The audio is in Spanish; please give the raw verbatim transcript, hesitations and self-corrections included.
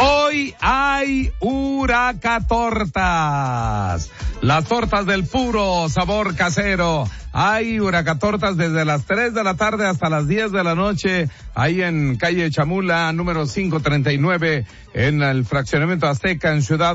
Hoy hay Huracatortas, las tortas del puro sabor casero. Hay Huracatortas desde las tres de la tarde hasta las diez de la noche, ahí en calle Chamula, número quinientos treinta y nueve, en el fraccionamiento Azteca, en Ciudad